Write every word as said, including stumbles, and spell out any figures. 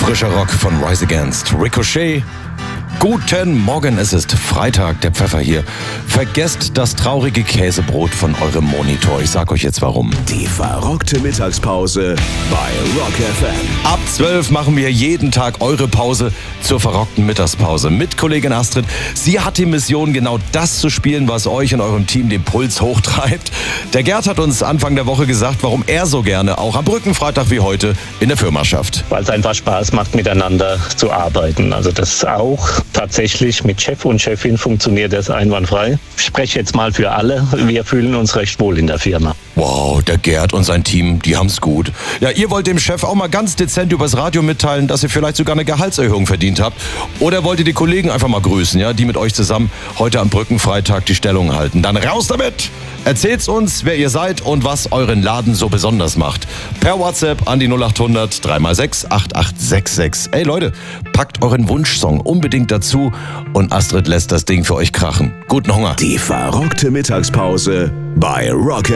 Frischer Rock von Rise Against. Ricochet. Guten Morgen, es ist Freitag, der Pfeffer hier. Vergesst das traurige Käsebrot von eurem Monitor. Ich sag euch jetzt warum. Die verrockte Mittagspause bei Rock F M. Ab zwölf machen wir jeden Tag eure Pause zur verrockten Mittagspause mit Kollegin Astrid. Sie hat die Mission, genau das zu spielen, was euch und eurem Team den Puls hochtreibt. Der Gerd hat uns Anfang der Woche gesagt, warum er so gerne auch am Brückenfreitag wie heute in der Firma schafft. Weil es einfach Spaß macht, miteinander zu arbeiten. Also das auch tatsächlich mit Chef und Chefin funktioniert das einwandfrei. Ich spreche jetzt mal für alle. Wir fühlen uns recht wohl in der Firma. Wow, der Gerd und sein Team, die haben's gut. Ja, ihr wollt dem Chef auch mal ganz dezent übers Radio mitteilen, dass ihr vielleicht sogar eine Gehaltserhöhung verdient habt. Oder wollt ihr die Kollegen einfach mal grüßen, ja, die mit euch zusammen heute am Brückenfreitag die Stellung halten. Dann raus damit! Erzählt's uns, wer ihr seid und was euren Laden so besonders macht. Per WhatsApp an die null acht hundert drei mal sechs acht acht sechs sechs. Ey Leute, packt euren Wunschsong unbedingt dazu und Astrid lässt das Ding für euch krachen. Guten Hunger. Die verrockte Mittagspause bei Rock F M.